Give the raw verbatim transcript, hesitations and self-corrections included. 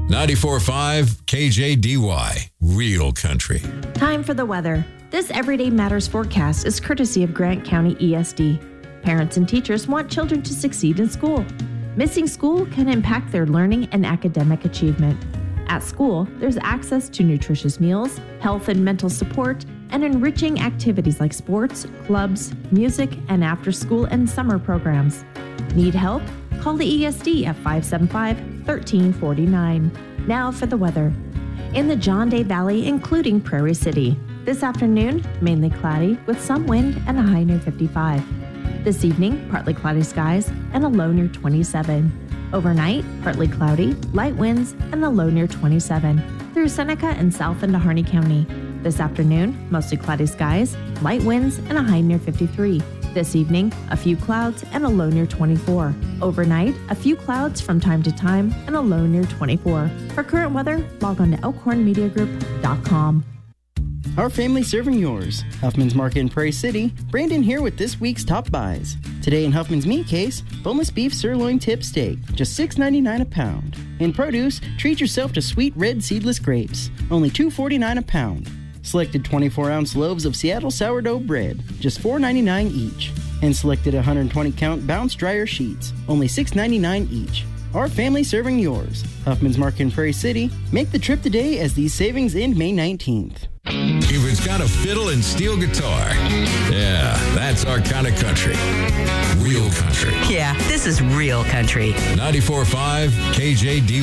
ninety-four point five K J D Y, Real Country. Time for the weather. This Everyday Matters forecast is courtesy of Grant County E S D. Parents and teachers want children to succeed in school. Missing school can impact their learning and academic achievement. At school, there's access to nutritious meals, health and mental support, and enriching activities like sports, clubs, music, and after-school and summer programs. Need help? Call the E S D at five seven five, one three four nine. Now for the weather. In the John Day Valley, including Prairie City. This afternoon, mainly cloudy with some wind and a high near fifty-five. This evening, partly cloudy skies and a low near twenty-seven. Overnight, partly cloudy, light winds, and a low near twenty-seven. Through Seneca and south into Harney County. This afternoon, mostly cloudy skies, light winds, and a high near fifty-three. This evening, a few clouds and a low near twenty-four. Overnight, a few clouds from time to time and a low near twenty-four. For current weather, log on to elkhorn media group dot com. Our family serving yours. Huffman's Market in Prairie City. Brandon here with this week's top buys. Today in Huffman's meat case, boneless beef sirloin tip steak, just six ninety-nine a pound. In produce, treat yourself to sweet red seedless grapes, only two forty-nine a pound. Selected twenty-four ounce loaves of Seattle sourdough bread, just four ninety-nine each. And selected one hundred twenty count bounce dryer sheets, only six ninety-nine each. Our family serving yours. Huffman's Market in Prairie City. Make the trip today as these savings end May nineteenth. If it's got a fiddle and steel guitar, yeah, that's our kind of country. Real Country. Yeah, this is Real Country. ninety-four point five K J D